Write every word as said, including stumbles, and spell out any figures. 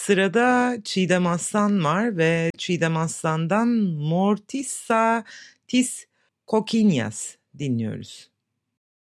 Sırada Çiğdem Aslan var ve Çiğdem Aslan'dan Mortissa tis Coquinhas dinliyoruz.